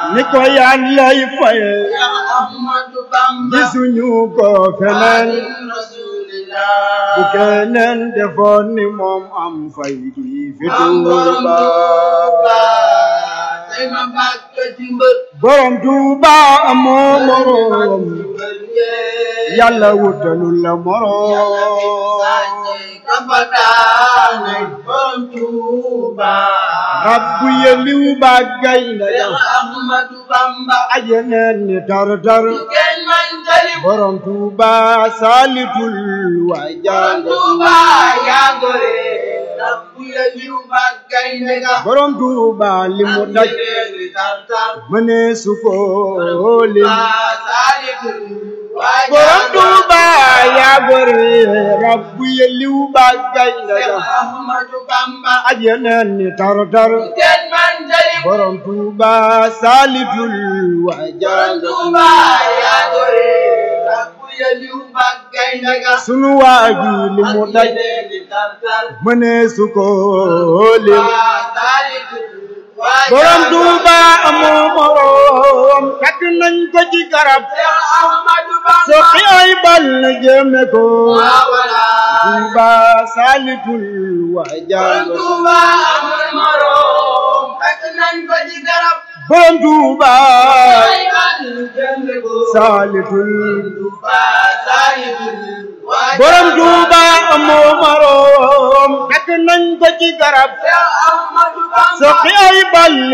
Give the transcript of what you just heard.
ni ko Yàlla lay faye Ahmadu Bamba gisuñu ko feneen bu keneen defoon ni moom am fay gi fi Tuuba tey ma bàkk ci mbër borom Tuuba amoo moroom Yàlla wutalul la moroom rabbu yeliw ba gaynde ya Ahmadu Bamba ajeneen ni tar-tar borom Tuuba saalitul waay jànga Tuuba yaa gore rabbu yeliw ba gaynde ya borom Tuuba li mu daj mënee su ko lim borom Tuuba yaa gore rabbu yeliw ba gaynde ya Ahmadu Bamba ajeneen ni tar-tar borom Tuuba saalitul waay jànga Tuuba yaa gore rabbu yeliw ba gaynde ya sunu waaji li mu daj mënee su ko lim borom Tuuba amoo moroom takk nañ ko ci garab soqi ay bal na jëme ko Tuuba saalitul waay jànga Tuuba amul moroom takk nañ ko ci garab borom Tuuba saalitul saalitul waay borom Tuuba amoo moroom takk nañ ko ci garab Ahmadu Bamba soqi ay bal